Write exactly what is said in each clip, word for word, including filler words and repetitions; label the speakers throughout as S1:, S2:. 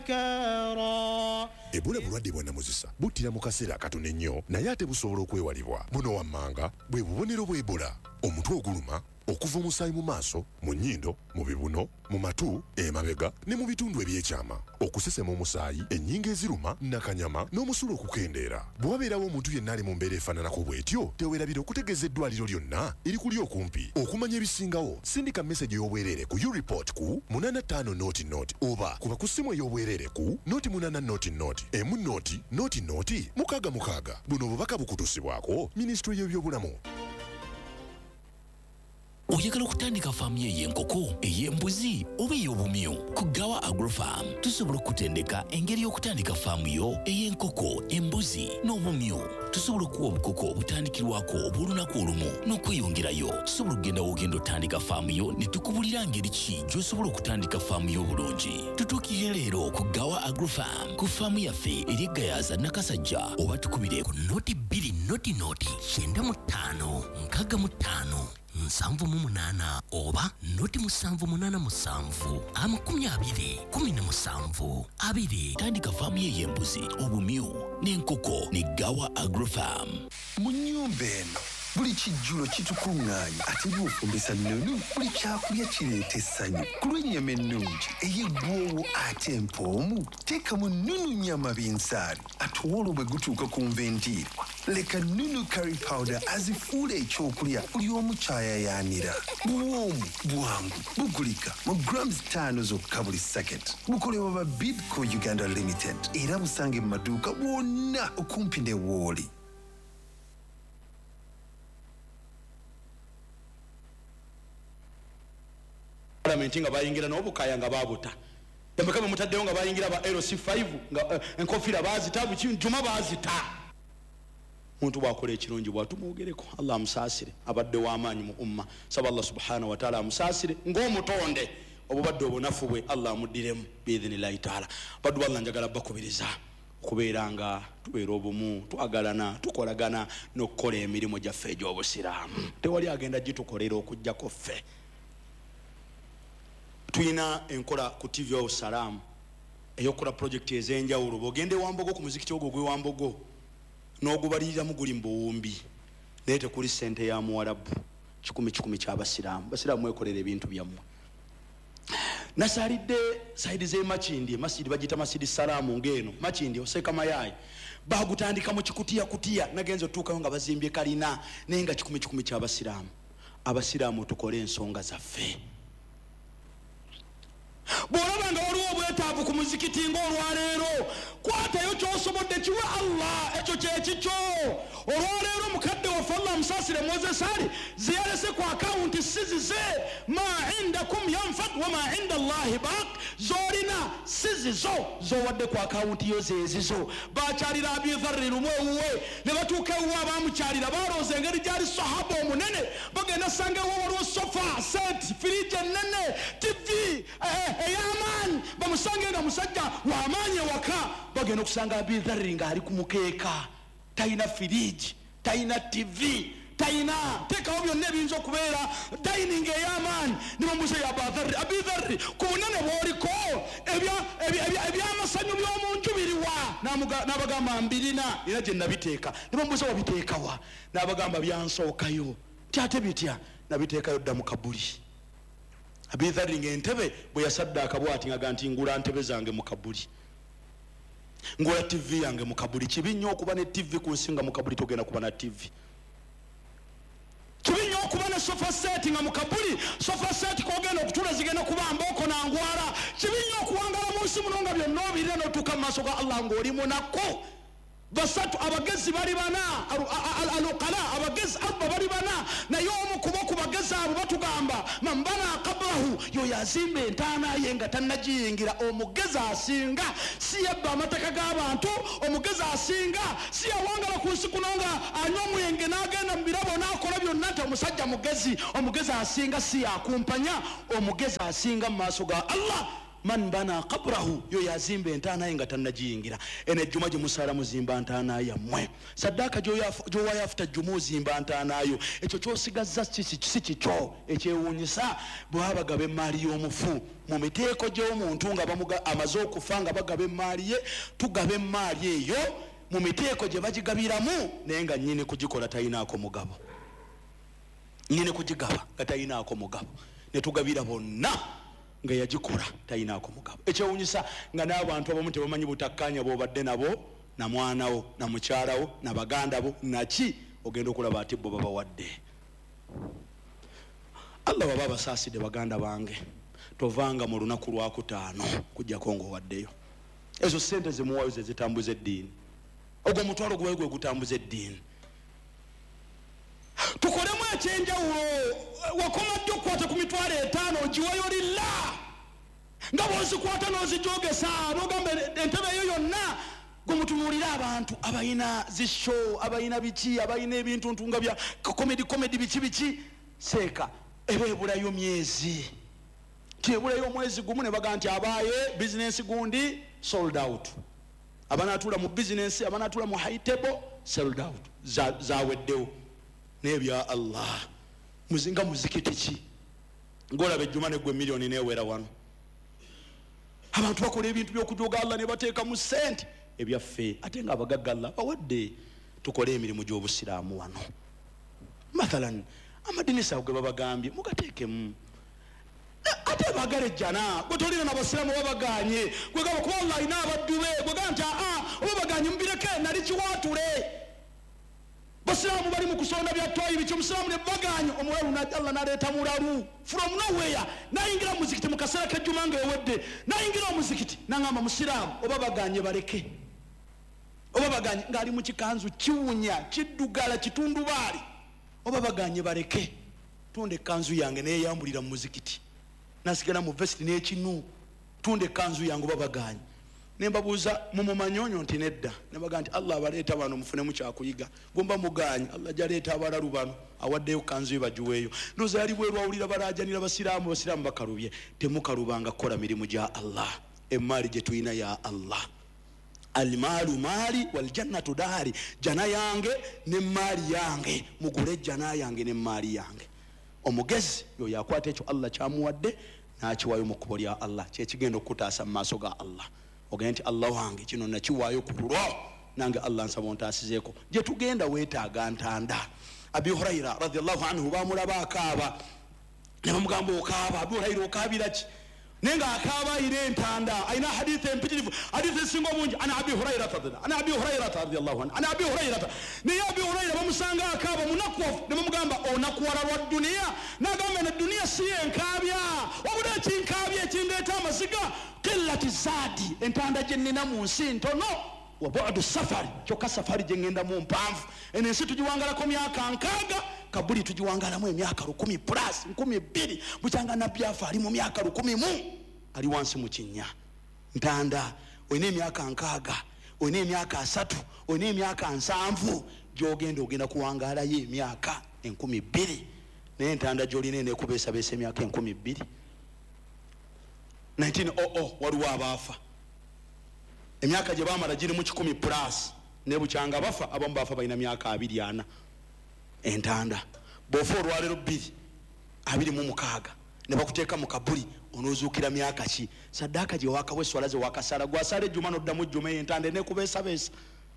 S1: kara.
S2: Ebola bulwadde bwa namuzisa buttira mu kaseera katono ennyo naye ate busobola okwewalibwa. Buno wammanga bwe bubonero bwa Ebola: omutwe oguluma, okuva omusaayi mu maaso, mu nnyindo, mu bibuno, mu matu, emabega ne mu bitundu ebyekyama, okusesema omusaayi, ennyingo eziruma, nakanyama n'omusulo okukendeera. Bwe wabeerawo omuntu yenna ali mu mbeera efaananako bw'etyo, teweerabira okutegeeza eddwaliro lyonna erikuli okumpi. Okumanya ebisingawo, sindika message y'obwereere ku U-report ku munana ttaano nooti nooti oba kuba ku ssimu ey'obwereere ku nooti munana nooti nooti emu nooti nooti nooti mukaaga mukaaga. Buno obubaka bukutuusibwako Minisitule y'ebyobulamu.
S3: Oyagala okutandika faamu y'enkoko, ey'embuzi oba ey'obumyu? Ku Gawa Agrofarm tusobola okutendeka engeri y'okutandika faamu yo ey'enkoko, embuzi n'obumyu. Tusobola okuwa obukoko obutandikirwako obw'olunaku olumu n'okweyongerayo. Tusobola okugenda w'ogenda otandika faamu yo ne tukubulira ngeri ki gy'osobola okutandika faamu yo obulungi. Tutuukire leero ku Gawa Agrofarm ku faamu yaffe eri Gayaza Nakasajja, oba tukubire ku nooti bbiri nooti nooti kyenda mu ttaano nkaaga mu ttaano nsanvu mu munaana oba noti musanvu munana musanvu amakumi abiri kumi na musanvu abiri. Tandika faamu y'embuzi, obumyu n'enkoko ne Gawa Agrofarm.
S4: Mu nnyumba eno buli kijjulo kitukuŋŋaanya ate by'ofumbisa nnono buli kyakulya kireeta essanyu. Ku lw'ennyama ennungi ey'eggwoowo ate empoomu teekamu nnunu nnyama binsaali ate olwo bwe gutuuka ku nvendiirwa leka nnunu curry powder azifuula ekyokulya buli omu kyayayaanira. Buwoomu bwangu bugulika mu grams ttaano zokka buli saketi. Bukolebwa ba Bidco Uganda Limited era busange mu maduuka bwonna okumpi ne Wooli.
S5: Parliament nga bayingira n'obukaya nga babuta. Yambeka mutaddeyo nga bayingira ba L C five nga uh, enkofira bazita bukinjuma bazita. Muntu bwakola ekirungi bwatumugereko Allah amusaasire abadde w'amaanyi mu umma. Saba Allah subhanahu wa ta'ala amusaasire ng'omutonde obubadde obunafu bwe Allah amudiremu biidhinillahi ta'ala. Baddu Allah njagala bakubiriza okubeera nga tubeera obumu, twagalana, tukolagana n'okukola emirimu gyaffe egy'obusiraamu. Tewali agenda gitukolera okujjako ffe. Tuina enkola ku T V Salaam eyokola project ez'enjawulo. Bw'ogende Wambogo ku muzikiti ogwo gwe Wambogo n'ogubalirira mu guli mbuwumbi naye tekuli ssente ya Muwarabu kikumi kikumi ky'Abasiraamu. Basiraamu mwekolera ebintu byammwe. Nasalidde saidi z'e Makindi, masjidi bagita Masjidi Salaamu ng'eno Makindi Oseka Mayayi bagutandika mu kikutiya kutiya nagenze otuukayo nga bazimbye kalina naye nga kikumi kikumi ky'Abasiraamu. Abasiraamu tukole ensonga zaffe. Bw'olaba nga waliwo obwetaavu ku muzikiti ng'olwaleero kwatayo ky'osobodde kiwe Allah, ekyo kye kikyo. Olwaleero mukadde waffe Allah amusaasire Moses Ali ziyalese ku akawunti sizize ma indakum yanfad wa ma inda Allahi baq. Zolina sizizo zowadde ku akawunti yo zezizo. Bakyalira Abi Dharri lumu ewuwe ne batuuka ewuwe abaamukyalira balooza engeri gyali sahaba omunene bagenda sanga ewuwe waliwo sofa set firiji ennene T V eyaman bamusange nga musajja w'amaanyi ewaka bagenda okusanga Abi Dharri ng'ali ku mukeeka talina firiji talina T V talina teekawo byonna ebiyinza okubeera dining ey'amaanyi ne bamubuuza ya Abi Dharri Abi Dharri ku bunene bw'oliko ebyamasanyu by'omu nju biriwa? N'abagamba mbirina era gye nabiteeka. Ne bamubuuza wabiteekawa? N'abagamba byansookayo. Tyate bitya? Nabiteekayo dda mu kabuli. Abi Dharri ng'entebe bwe yasaddaaka bw'ati nga nti ngula ntebe zange mu kabuli, ngula T V yange mu kabuli. Kibi nnyo okuba ne T V ku nsi nga mu kabuli togenda kuba na T V. Kibi nnyo okuba ne sofa set nga mu kabuli sofa set k'ogenda okutuula zigenda kuba mbooko na ngwala. Kibi nnyo okuwangala mu nsi muno nga byonna obirira n'otuuka mu maaso ga Allah ng'oli munako. Basatu abagezi bali bana alukala abagezi abba bali bana naye omu kubo ku bagezi abo batugamba mambana qablahu yo yazimba entaana ye nga tannagiyingira. Omugezi asinga si yabba amataka g'abantu, omugezi asinga si yawangala ku nsi kuno nga anywa omwenge n'agenda mu birabo n'akola byonna nti omusajja mugezi. Omugezi asinga si yakumpanya, omugezi asinga mu maaso ga Allah man bana qabrahu yo yazimba entaana ye nga tannagiyingira ene ejjuma gye musaala muzimba ntaana yammwe saddaaka gyowa yafuta ejjuma ozimba ntaanayo ekyo kyosigazza si kikyo ekyewuunyisa bwe baba bagaba emmaali y'omufu mu miteeko gy'omuntu nga amaze okufa nga bagaba emmaali ye tugaba emmaali eyo mu miteeko gye bagigabiramu naye nga nnyini kugikola talinaako mugabo nnyini kugigaba nga talinaako mugabo ne tugabira bonna nga yagikola talinaako mugabo ekyewuunyisa nga n'abantu abamu tebamanyi butakkaanya bw'obadde nabo na mwanawo na mukyalawo na baganda bo naki ogenda okulaba ati bo babawadde. Allah baba abasaasidde baganda bange tovanga mu lunaku lwakutaano kujjako ng'owaddeyo ezo ssente zimuwayo ze zitambuza eddiini ogwo omutwalo gubayo gwe gutambuza eddiini. Tukolemu ekyenjawulo wakomadde okukwata ku mitwalo etaano ogiwayo lilla nga bw'ozikwata n'ozijogesa n'ogamba entebe eyo yonna gwe mutunuulira abantu abalina zisho abalina biki abalina ebintu ntunga bya komedi komedi biki biki seeka eba ebulayo myezi tebulayo omwezi gumu ne baga nti abaaye bizinensi gundi sold out abanaatula mu bizinensi abanaatula mu high table sold out zaweddewo nebya Allah muzinga muzikiti ki ngolaba ejjuma negwe miliyoni newera wano abantu bakola ebintu by'okujoga Allah ne bateeka mu sente ebyaffe ate nga abagagga Allah bawadde tukole emirimu gy'obusiraamu wano. Mathalan amadinisa gwe babagambye mugateekemu ate bagale jana gwe tolina n'abasiraamu babaganye gwe gaba kuba Allah ina abaddu be gwe gamba nti aa oba baganye mbireke nali kiwaatule basiraamu bali mu kusonda byatwayi bikyo musiraamu ne baganye omulalu na Allah naleeta mulalu from nowhere nayingira muzikiti mu kaseera k'ejjuma ng'ewedde nayingira omuzikiti nangamba musiraamu oba baganye baleke oba baganye ng'ali mu kikanzu kiwunya kiddugala kitundubaali oba baganye baleke tunda ekkanzu yange neyeyambulira mu muzikiti nasigala mu vesti n'ekinu tunda ekkanzu yange oba baganye nembabuuza mumumanyonyo nti nedda nebaga nti Allah abaleeta bano mufunemu kyakuyiga gomba muganye Allah jaleeta abalalu bano awaddeyo kanzu bajuweeyo ndoza yali bweru awulira balajanira basiraamu basiraamu bakalubye temukalubanga kola mirimu gya Allah emmaali gye tuyina ya Allah almalu maali waljannatu daari jana yange ne maali yange mugule jana yange ne maali yange omugezi yo yakwata ekyo Allah kyamuwadde n'akiwayo mu kkubo lya Allah kyekigenda okutaasa mu maaso ga Allah ogenda nti Allah wange kino nakiwaayo ku lulwo nange Allah nsaba ontaasizeeko gye tugenda weetaaga ntanda. Abi Hurayra radiyallahu anhu bamulaba akaaba ne bamugamba okaaba Abi Hurayra okaabira ki naye nga akaaba ayira entanda ayina hadithi empitirivu hadithi esinga obungi ana Abi Hurayra tadina ana Abi Hurayra radiyallahu anhu ana Abi Hurayra naye Abi Hurayra bamusanga akaaba munakuwafu ne bamugamba onakuwala lwa duniya n'agamba ne duniya si yenkaabya wabula ekinkaabya ekindeeta amaziga qillati zaadi entanda gye nnina mu nsi ntono wa bu'du safari kyokka safari gye ŋŋenda mu mpanvu eno ensi tugiwangalako myaka nkaaga kabuli tugiwangalamu emyaka lukumi plus nkumi bbiri bukyanga nabbi afa ali mu myaka lukumi mu ali wansi mu kinnya ntanda olina emyaka nkaaga olina emyaka asatu olina emyaka nsanvu gyogenda ogenda kuwangalayo emyaka enkumi bbiri naye entanda gyolina enekubeesabeesa emyaka enkumi bbiri nineteen hundred waliwo abaafa emyaka gye baamala giri mu kikumi plus ne bukyanga bafa abamu bafa balina myaka abiri ana entanda bw'ofa olwaleero bbiri abiri mu mukaaga ne bakuteeka mu kabuli onoozuukira myaka ki saddaaka gye waakawa eswala ze wakasala gwasala ejjuma n'oddamu ejjuma eyo entanda enekubeesabeesa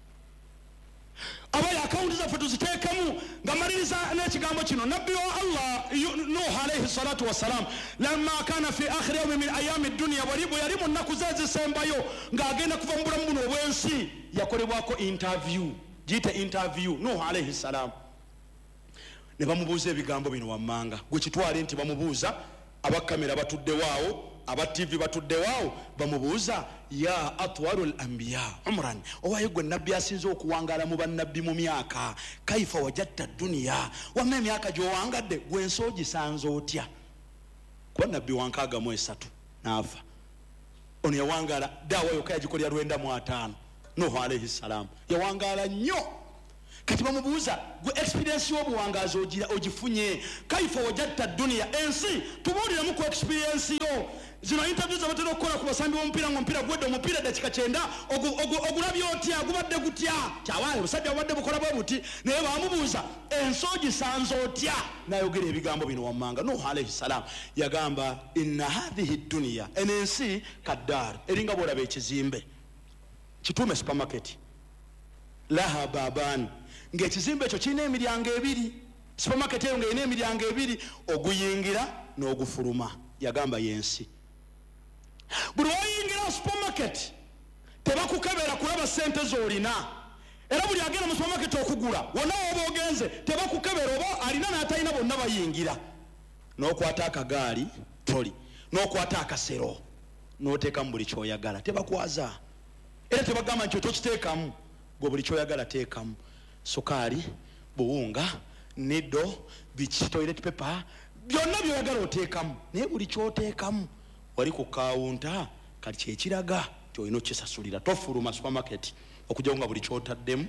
S5: abaye akawunti zaffe tuziteekemu nga maliriza n'ekigambo kino nabbi wa Allah Nuh alayhi salatu wassalam lamma kana fi akhiri yawmi min ayami dunya walibu yali mu nnaku ze ezisembayo ng'agenda kuva mu bulamu buno obw'ensi yakolebwako interview giyite interview Nuh alayhi salam ne bamubuuza ebigambo bino wammanga gwe kitwale nti bamubuuza abakamera batuddewaawo aba T V batuddewaawo bamubuuza ya atwarul anbiya umran owaye gwe nabbi asinze okuwangala mu bannabbi mu myaka kaifa wajatta dunya wamma emyaka gy'owangadde gwe ensi ogisanze otya kuba nabbi wankaaga mu esatu n'afa ono yawangala daawa yokka yagikolera lwenda mu ataano Nuhu alayhi salamu yawangala nnyo kati bamubuuza gwe experience y'obuwangaazi ogira ogifunye kaifa wajatta dunya ensi tubuuliramu ku experience yo zino interview zabatera okukola ku basambi b'omupiira ng'omupiira gwedde omupiira dakika kyenda ogulabye otya gubadde gutya kyawaayo obusajja bubadde bukola bwe buti naye bamubuuza ensoogi sanze otya n'ayogera ebigambo bino wammanga nuhu alaihi salam yagamba inna hadhihi duniya enensi kaddar eringa bwolaba ekizimbe kituume supermarket laha baban ng'ekizimbe ekyo kirina emiryango ebiri supermarket eyo ng'erina emiryango ebiri oguyingira n'ogufuluma yagamba yensi buli oyingira supermarket tebakukebera kulaba sente z'olina era buli agenda mu supermarket okugula wonna woba ogenze tebakukebera oba alina n'atalina bonna bayingira n'okwata akagaali toli n'okwata akasero n'oteekamu buli kyoyagala tebakwaza era tebagamba nti otokiteekamu gwe buli kyoyagala teekamu sukaali buwunga nido biki toilet paper byonna byoyagala oteekamu naye buli kyoteekamu wali ku kawunta kati kyekiraga kyolina okisasulira tofuluma supermarket okujja nga buli kyotaddemu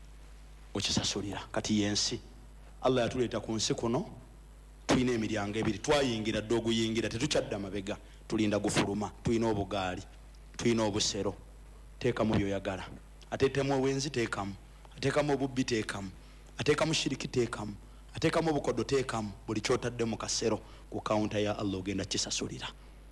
S5: okisasulira kati yensi Allah yatuleeta ku nsi kuno tulina emiryango ebiri twayingira dde oguyingira tetukyadda mabega tulinda gufuluma tulina obugaali tulina obusero teekamu byoyagala ateetemu owenzi teekamu ateekamu obubbi teekamu ateekamu shiriki teekamu ateekamu obukodo teekamu buli kyotadde mu kasero ku kawunta ya Allah ogenda kisasulira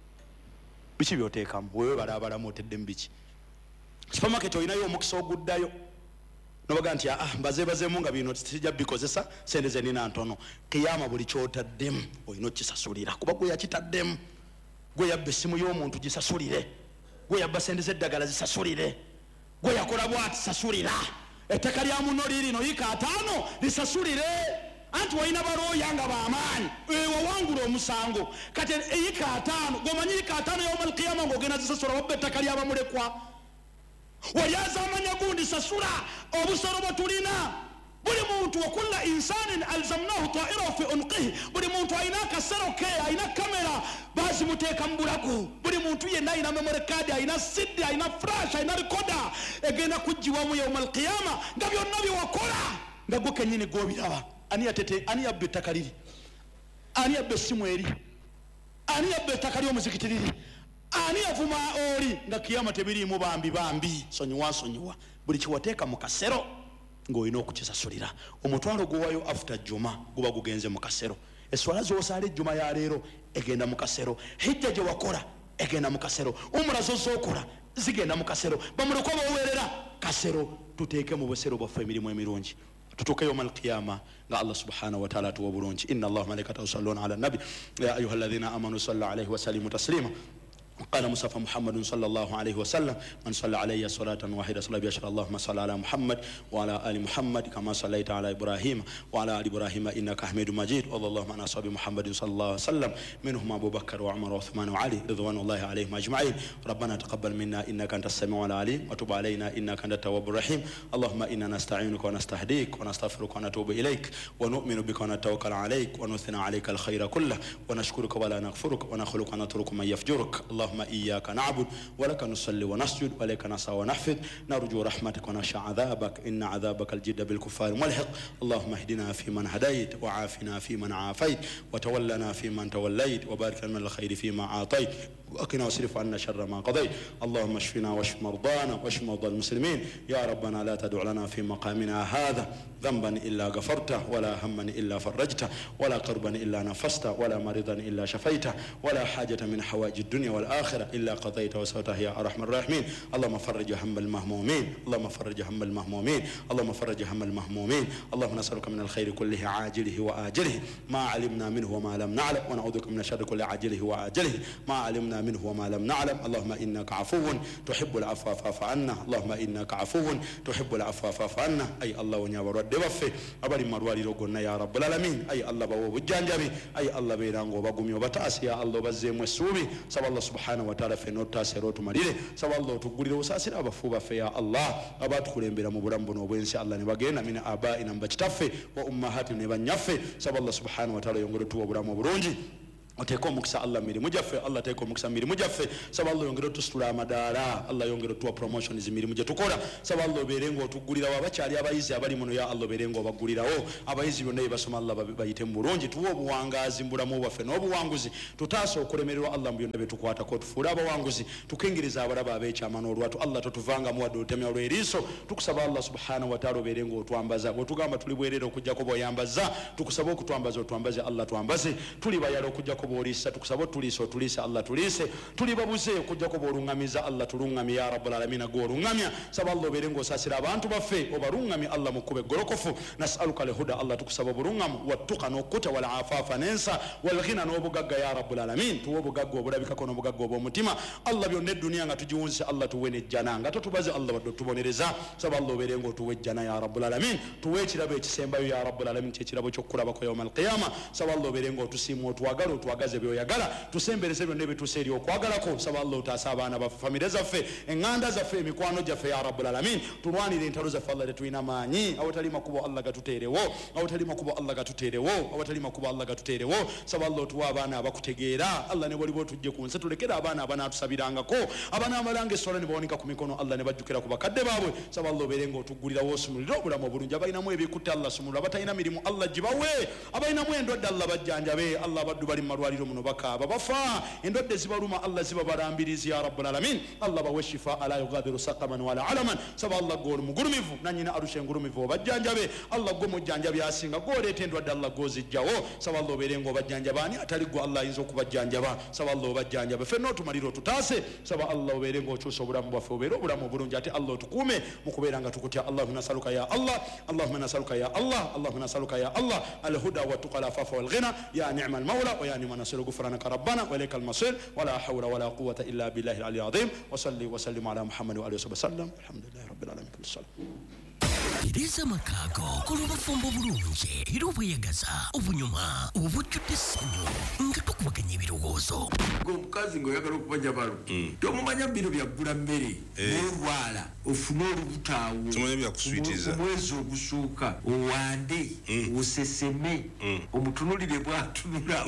S5: biki byoteekamu wewe balaabalamu oteddemu biki supermarket olinayo omukisa oguddayo nobaga nti ah mbazeebazeemu nga bino tijja bikozesa sente ze nina ntono kiyama buli kyotaddemu olina okisasulira kuba gwe yakitaddemu gwe yabba essimu y'omuntu gisasulire gwe yabba sente z'eddagala zisasulire gwe yakola bwati sasulira ettaka lya muno lirino yika ataano lisasulire anti walina balooya nga bamaanyi wawangula omusango kati eyika ataano gomanyi yika ataano yawmal qiyama ng'ogenda zisasula wabba ettaka lyabamulekwa walyaza amanya gundi sasula obusolo bwe tulina buli muntu wakulla insanin alzamnahu ta'irahu fi unqihi buli muntu alina akasero ke alina kamera bazimuteeka mu bulago buli muntu yenna alina memory card alina cd alina flash alina recorder egenda kuggiwamu yawmal qiyama nga byonna byewakola nga gwe kennyini gw'obiraba ani yatete ani yabba ettaka liri ani yabba essimu eri ani yabba ettaka ly'omuzikiti liri ani yavuma oli nga kiyama tebiriimu bambi bambi sonyiwa sonyiwa buli kiwateeka mu kasero ng'olina okukisasulira omutwalo guwayo after juma guba gugenze mu kasero eswala z'osaala ejjuma ya leero egenda mu kasero hijja gye wakola egenda mu kasero umura zo z'okola zigenda mu kasero bamulekwa baweerera kasero tuteeke mu busero bwaffe emirimu emirungi tutuuke yawma alqiyama nga Allah subhanahu wa ta'ala tuwa bulungi inna allaha malaikatahu yusalluna ala nabi ya ayuha alladhina amanu sallu alayhi wa sallimu taslima قال مصطفى محمد صلى الله عليه وسلم من صلى علي صلاة واحدة صلى بأشهر اللهم صل على محمد وعلى آل محمد كما صليت على إبراهيم وعلى آل إبراهيم إنك حميد مجيد وصلى الله على أصحاب محمد صلى الله عليه وسلم منهم أبو بكر وعمر وعثمان وعلي رضوان الله عليهم أجمعين ربنا تقبل منا إنك أنت السميع العليم وتب علينا إنك أنت التواب الرحيم اللهم إنا نستعينك ونستهديك ونستغفرك ونتوب إليك ونؤمن بك ونتوكل عليك ونثنى عليك الخير كله ونشكرك ولا نغفرك ونخلق ونترك من يفجرك اللهم إياك نعبد ولك نصلي ونسجد ولك نسعى ونحفظ نرجو رحمتك ونخشى عذابك إن عذابك الجد بالكفار ملحق اللهم اهدنا فيمن هديت وعافنا فيمن عافيت وتولنا فيمن توليت وبارك لنا الخير فيما أعطيت وقنا واصرف عنا شر ما قضيت اللهم اشفنا واشف مرضانا واشف مرضى المسلمين يا ربنا لا تدع لنا في مقامنا هذا ذنبا إلا غفرته ولا هما إلا فرجته ولا قربا إلا نفسته ولا مريضا إلا شفيته ولا حاجة من حوائج الدنيا والآخرة إلا قضيته وسوته يا أرحم الراحمين اللهم فرج هم المهمومين اللهم فرج هم المهمومين اللهم فرج هم المهمومين اللهم نسألك من الخير كله عاجله وآجله ما علمنا منه وما لم نعلم ونعوذ بك من الشر كله عاجله وآجله ما علمنا منه وما لم نعلم اللهم إنك عفو تحب العفو فاعف عنا اللهم إنك عفو تحب العفو فاعف عنا أي الله ونيا ورد وفي أبري مرواري رغنا يا رب العالمين أي الله بو بجانجبي أي الله بيرانغو باغومي وبتاس يا الله بزيم وسوبي سبحان الله سبحانه وتعالى في نوتا سيروت مريله سبحان الله تغوري وساسira abafuba fe ya Allah abatukulembera mu bulambo n'obwensi Allah ne bagenda mina abaina mbakitaffe wa ummahati ne banyaffe saba Allah subhanahu wa ta'ala yongere tuwa obulamu obulungi Oteko mukisa Allah mirimu gyaffe Allah teeko mukisa mirimu gyaffe saba Allah yongere tusitula amadaala Allah yongere tuwa promotion zimirimu gye tukola saba Allah obeere ng'otuggulirawo abakyali abayizi abali muno ya Allah obeere ng'obaggulirawo abayizi bonna bye basoma Allah bayite mu bulungi tuwe obuwangaazi mu bulamu bwaffe n'obuwanguzi tutaasa okulemererwa Allah mu byonna bye tukwatako tufuule abawanguzi tukingiriza abalaba ab'ekyama n'olwatu Allah totuvangamu wadde olutemya olw'eriiso tukusaba Allah subhanahu wa ta'ala obeere ng'otwambaza bwetugamba tuli bwereere okujjako bw'oyambaza tukusaba okutwambaza otwambaze Allah twambaze tuli bayala okujjako bw'oliisa tukusaba otuliisa otuliise Allah tuliise tuli babuze okujjako bw'oluŋŋamiza Allah tuluŋŋami ya rabbul alamin gw'oluŋŋamya saba Allah obeere ng'osaasira abantu baffe obaluŋŋami Allah mu kkuba eggolokofu nasaluka alhuda Allah tukusaba obuluŋŋamu wattuqa n'okkuta wal afaafa n'ensa wal ghina n'obugagga ya rabbul alamin tuwe obugagga obulabikako n'obugagga obw'omutima Allah byonna eddunia nga tugiwunzise Allah tuwe n'ejjana nga totubaze Allah wadde otubonereza saba Allah obeere ng'otuwa ejjana ya rabbul alamin tuwe ekirabo ekisembayo ya rabbul alamin kyekirabo ky'okukulabako yawma alqiyama saba Allah obeere ng'otusiima otwagala otwagaze by'oyagala tusembereze byonna ebituusa eri okwagalako saba Allah otaasa abaana baffe famire zaffe eŋŋanda zaffe emikwano gyaffe ya rabbul alamin tulwanire entalo zaffe Allah tetulina maanyi awatali makubo Allah gatuteerewo awatali makubo Allah gatuteerewo awatali makubo Allah gatuteerewo saba Allah otuwa abaana abakutegeera Allah ne bwoliba otujje ku nsi tulekera abaana abanaatusabirangako abanaamalanga esswala ne bawanika ku mikono Allah ne bajjukira ku bakadde baabwe saba Allah obeere ng'otuggulirawo osumulire obulamu obulungi abalinamu ebikutte Allah sumulira abatalina mirimu Allah gibawe abalinamu endwadde Allah bajjanjabe Allah abaddu bali mu malwaliro muno bakaaba bafa endwadde zibaluma Allah zibabalambirizi ya rabbul alamin Allah bawe shifa la yughadiru saqaman wala alaman saba Allah gol mugulumivu nanyina arushe ngulumivu obajjanjabe Allah gwe mujjanjabe asinga goleeta endwadde Allah gozijjawo saba Allah obeere ng'obajjanjabani atali gwe Allah ayinza okubajjanjaba saba Allah obajjanjabe fenna otumalire otutaase saba Allah obeere ng'okyusa obulamu bwaffe obeere obulamu obulungi ate Allah otukuume mu kubeera nga tukutya Allahumma nasaluka ya Allah Allahumma nasaluka ya Allah Allahumma nasaluka ya Allah alhuda wattuqa alafafa walghina ya ni'ma almawla wa ya ni'ma nasiru ghufranaka rabbana wa ilayka almasir wala hawla wala quwwata illa billahi alali azim wa salli wa sallim ala Muhammad wa alihi wa sallam alhamdulillahi rabbil alamin
S3: Tereza Makago kulubafumbo bulungi era obweyagaza obunyuma obujjudde essanyu nga tukubaganya ebirowoozo
S1: omukazi ng'oyagala okubanja balo tomumanya bino byaggula mmere n'olwala ofune olubutaawo omwezi ogusooka owande oseseme omutunulire bwatunula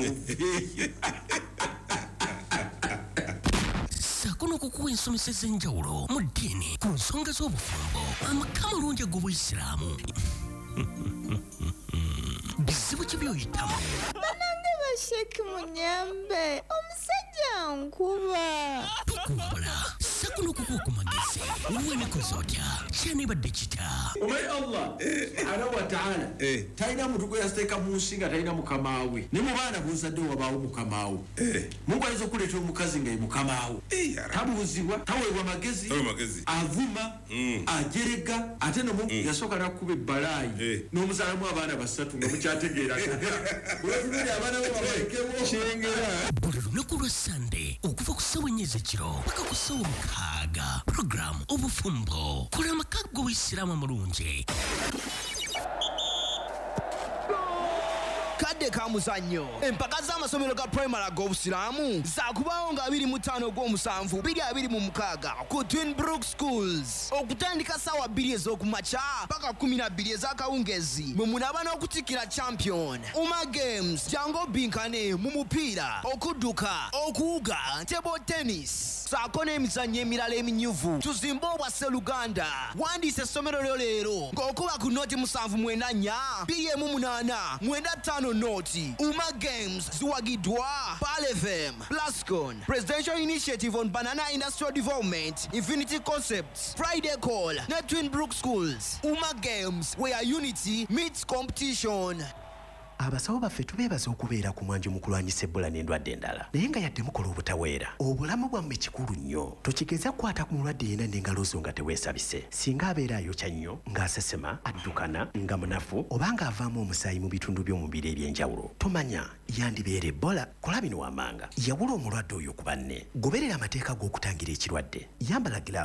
S3: saako n'okukuwa ensomesa ez'enjawulo mu ddiini ku nsonga z'obufumbo amaka malungi ag'obuyisiraamu bizibu ki by'oyitamu
S6: banange basheki munyambe omusajja nkuba
S3: tukumbula saako n'okukuwa ku magezi wemikoze otya kyanibadde kita
S1: omanyi Allah subhanahu wa ta'ala talina muntu gwe yasiteeka mu nsi nga talina mukamaawe ne mu baana b'ozadde wabaawo mukamaawe Mungu ayinza okuleeta omukazi nga ye mukamaawe tabuuzibwa taweebwa magezi avuma ajerega ate no Mungu yasooka n'akuba ebbalaayi n'omuzaalamu abaana basatu nga mukyategeera olwatulire abaana bo babalekebo kyengera
S3: buli lunaku lwa sande okuva ku ssawa ennya ez'ekiro paka ku ssawa mukaaga puroguramu obufumbo kola amaka g'obuyisiraamu amulungi
S7: kadde ka muzannyo empaka z'amasomero ga primary ag'obusiraamu zaakubaawo nga abiri mu ttaano ogw'omusanvu bbiri abiri mu mukaaga ku Twin Brook Schools okutandika ssaawa bbiri ez'okumakya paka kkumi na bbiri ez'akawungezi mwe munaaba n'okutikkira champion Uma Games jangu obbinkane mu mupiira okudduka okuwuga table tennis saako n'emizannyo emirala eminyuvu tuzimbe obwa sseluganda wandiisa essomero lyo leero ng'okuba ku nooti musanvu mwenda nnya bbiri emu munaana mwenda ttaano noti Uma Games ziwagiddwa Pal F M, Plascon, Presidential Initiative on Banana Industrial Development, Infinity Concepts, Friday Call, ne Twin Brook Schools. Uma Games, where unity meets competition.
S8: abasawo baffe tubeebaza okubeera ku mwanjo mu kulwanyisa Ebola n'endwadde endala naye nga yadde mukola obutaweera obulamu bwammwe kikulu nnyo tokigeza kukwata ku mulwadde yenna n'engalo zo nga teweesabise singa abeera ayokya nnyo ng'asesema addukana nga munafu oba ng'avaamu omusaayi mu bitundu by'omubiri eby'enjawulo tomanya yandibeera Ebola kola bino wammanga yawula omulwadde oyo ku banne goberera amateeka g'okutangira ekirwadde yambala gloves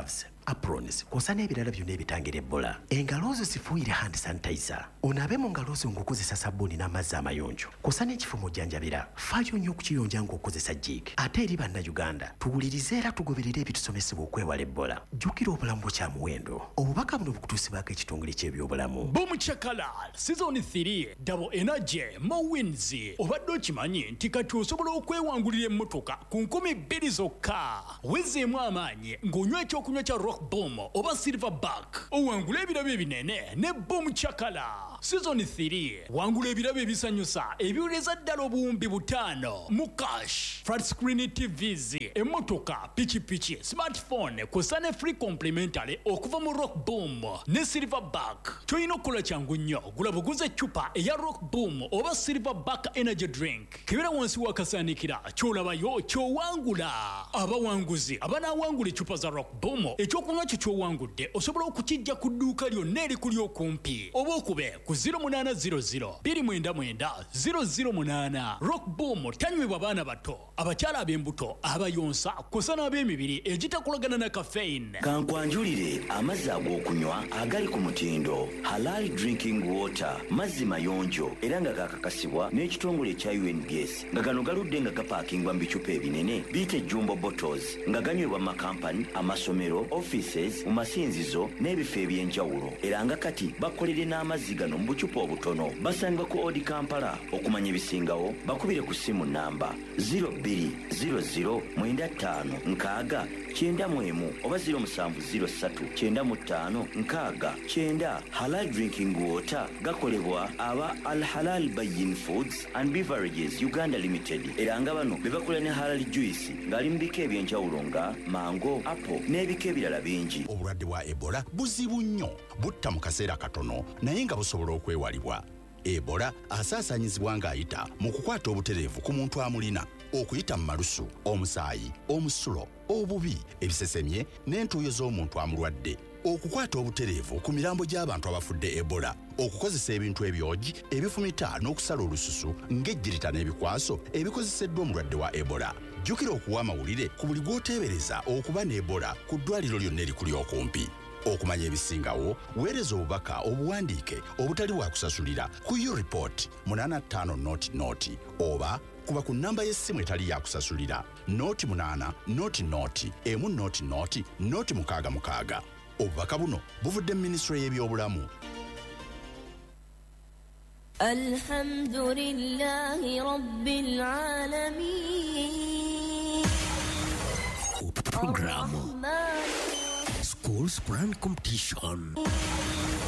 S8: aprons kw'ossa n'ebirala byonna ebitangira ebola. Engalo zo zifuuyire hand sanitizer. Onaabe mu ngalo zo ng'okozesa sabbuuni n'amazzi amayonjo kw'ossa n'ekifumo ojjanjabira. Faayo nnyo okukiyonja ng'okozesa jig. Ate eri bannayuganda tuwulirize era tugoberere ebitusomesebwa okwewala ebola. Jjukira obulamu bwo kya muwendo. Obubaka buno bukutuusibwako ekitongole ky'ebyobulamu.
S5: Boom Chakala season three Double Energy Mo Wins. Obadde okimanyi nti kati osobola okwewangulira emmotoka ku nkumi bbiri zokka. Wezzeemu amaanyi ng'onywa ekyokunywa kya Rock Boom oba Silverback. Owangula ebirabo ebinene ne Boom Chakala. Season three wangula ebirabo ebisanyusa ebiwuleza ddala obuwumbi butaano mu cash. Flat screen T Vs, emmotoka, pikipiki, smartphone kw'ossa ne free complimentary okuva mu Rock Boom ne Silverback. Ky'olina okukola kyangu nnyo gula buguze eccupa eya Rock Boom oba Silverback energy drink. Kebera wansi wakasaanikira ky'olabayo ky'owangula. Abawanguzi abanaawangula eccupa za Rock Boom ekyokunywa kyo ky'owangudde osobola okukijja ku dduuka lyonna erikuli okumpi oba okube ku zero eight zero zero two nine nine zero zero eight. Rock Boom tanywebwa baana bato, abakyala ab'embuto, abayonsa kw'ossa n'ab'emibiri egitakolagana na caffeine.
S9: Kankwanjulire amazzi ag'okunywa agali ku mutindo Halal Drinking Water, mazzi mayonjo era nga gakakasibwa n'ekitongole ekya U N G S nga gano galudde nga gapaakingwa mu bicupa ebinene biyite jumbo bottles nga ganywebwa mu makampani, amasomero, offices, mu masinzizo n'ebifo eby'enjawulo era nga kati bakolere n'amazzi gano mu bucupa obutono. Basangibwa ku Odi Kampala. Okumanya ebisingawo bakubire ku ssimu namba zero two zero zero nine five nkaaga kyenda mu emu oba zero seven zero three kyenda mu ttaano nkaaga kyenda. Halal Drinking Water gakolebwa aba Al Halal Bayin Foods and Beverages Uganda Limited era nga bano be bakola ne Halal Juice ng'ali mu bika eby'enjawulo nga mango, apple n'ebika ebirala bingi.
S10: Obulwadde bwa Ebola buzibu nnyo, butta mu kaseera katono naye nga busobola okwewalibwa. Ebola asaasaanyizibwa ng'ayita mu kukwata obutereevu ku muntu amulina, okuyita mu malusu, omusaayi, omusulo, obubi, ebisesemye n'entuuyo z'omuntu amulwadde, okukwata obutereevu ku mirambo gy'abantu abafudde Ebola, okukozesa ebintu ebyogi ebifumita n'okusala olususu ng'ejjirita n'ebikwaso ebikozeseddwa omulwadde wa Ebola. Jjukira okuwa amawulire ku buli gw'oteebereza okuba ne Ebola ku ddwaliro lyonna erikuli okumpi. Okumanya ebisingawo, weereza obubaka obuwandiike obutali bwa kusasulira ku U-Report eight five not not oba kuba ku nnamba y'essimu etali ya kusasulira noti munana noti noti emu noti noti noti mukaaga mukaaga. Obubaka buno buvudde mu Minisitule y'ebyobulamu.
S11: Alhamdulillahi Rabbil Alamin.
S3: Programu School Sprint Competition.